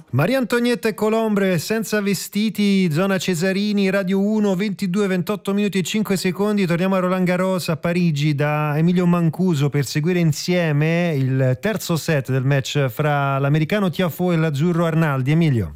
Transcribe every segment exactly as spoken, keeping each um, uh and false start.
Maria Antonietta e Colombre, senza vestiti, zona Cesarini, Radio uno, ventidue ventotto minuti e cinque secondi. Torniamo a Roland Garros a Parigi da Emilio Mancuso per seguire insieme il terzo set del match fra l'americano Tiafoe e l'azzurro Arnaldi. Emilio.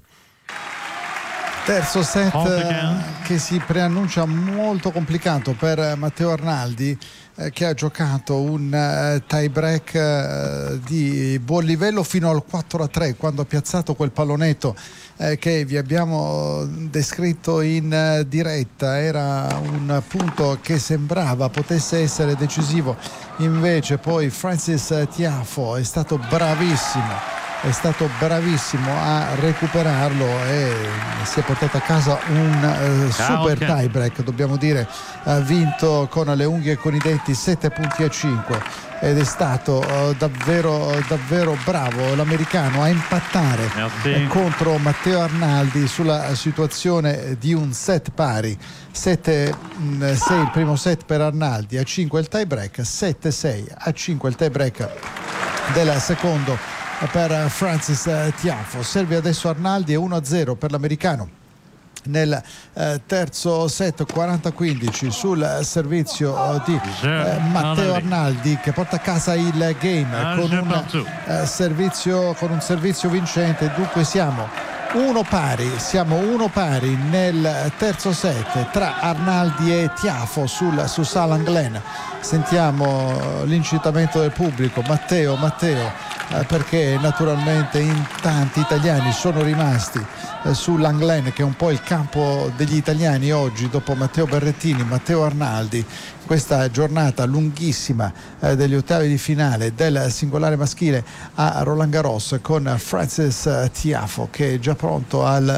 Terzo set che si preannuncia molto complicato per Matteo Arnaldi, eh, che ha giocato un uh, tie break uh, di buon livello fino al quattro a tre, quando ha piazzato quel pallonetto eh, che vi abbiamo descritto in uh, diretta. Era un punto che sembrava potesse essere decisivo, invece poi Frances Tiafoe è stato bravissimo è stato bravissimo a recuperarlo e si è portato a casa un uh, super tie break, dobbiamo dire, ha vinto con le unghie e con i denti sette punti a cinque, ed è stato uh, davvero davvero bravo l'americano a impattare eh, contro Matteo Arnaldi sulla situazione di un set pari. sette sei il primo set per Arnaldi, a cinque il tie break, sette sei a cinque il tie break del secondo per Frances Tiafoe. Serve adesso Arnaldi e uno a zero per l'americano nel eh, terzo set, quaranta a quindici sul servizio di eh, Matteo Arnaldi, che porta a casa il game con un eh, servizio con un servizio vincente. Dunque siamo uno pari, siamo uno pari nel terzo set tra Arnaldi e Tiafoe sul, su Saint Langlaine. Sentiamo l'incitamento del pubblico: Matteo, Matteo, eh, perché naturalmente in tanti italiani sono rimasti eh, su Langlaine, che è un po' il campo degli italiani oggi, dopo Matteo Berrettini, Matteo Arnaldi. Questa giornata lunghissima eh, degli ottavi di finale del singolare maschile a Roland Garros, con Frances Tiafoe che è già pronto al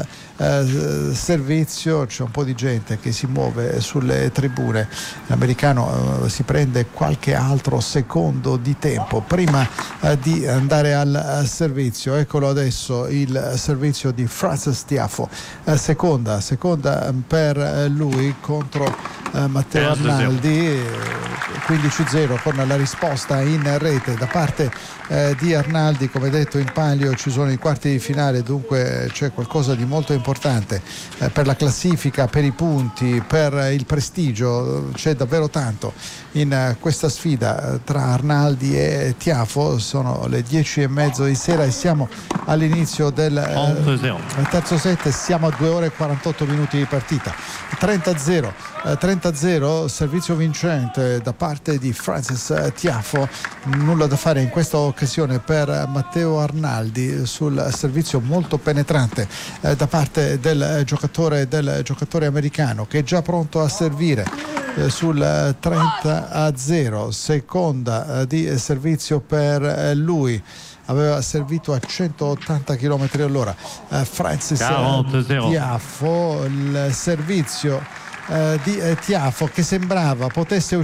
eh, servizio. C'è un po' di gente che si muove sulle tribune. L'americano eh, si prende qualche altro secondo di tempo prima eh, di andare al servizio. Eccolo adesso il servizio di Frances Tiafoe, eh, seconda seconda per lui contro eh, Matteo Arnaldi. quindici a zero con la risposta in rete da parte eh, di Arnaldi. Come detto, in palio ci sono i quarti di finale, dunque c'è qualcosa di molto importante eh, per la classifica, per i punti, per il prestigio. C'è davvero tanto in uh, questa sfida uh, tra Arnaldi e Tiafoe. Sono le dieci e mezzo di sera e siamo all'inizio del uh, terzo set. Siamo a due ore e quarantotto minuti di partita. trenta a zero, uh, trenta a zero, servizio vincente da parte di Frances Tiafoe. Nulla da fare in questa occasione per Matteo Arnaldi sul servizio molto penetrante eh, da parte del giocatore del giocatore americano, che è già pronto a servire eh, sul trenta a zero. Seconda eh, di servizio per eh, lui. Aveva servito a centottanta chilometri all'ora. Eh, Frances Tiafoe, il servizio Eh, di eh, Tiafoe che sembrava potesse uscire